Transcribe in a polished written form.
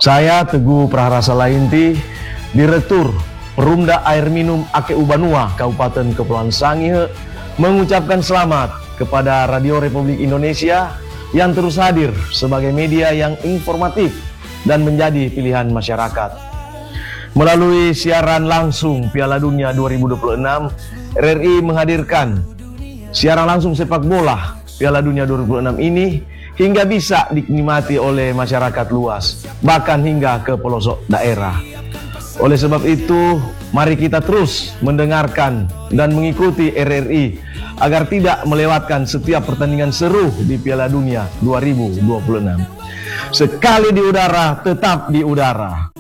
Saya Teguh Praharasa Lainti, Direktur Perumda Air Minum Akeu Banua, Kabupaten Kepulauan Sangihe, mengucapkan selamat kepada Radio Republik Indonesia yang terus hadir sebagai media yang informatif dan menjadi pilihan masyarakat. Melalui siaran langsung Piala Dunia 2026, RRI menghadirkan siaran langsung sepak bola Piala Dunia 2026 ini hingga bisa dinikmati oleh masyarakat luas, bahkan hingga ke pelosok daerah. Oleh sebab itu, mari kita terus mendengarkan dan mengikuti RRI agar tidak melewatkan setiap pertandingan seru di Piala Dunia 2026. Sekali di udara, tetap di udara.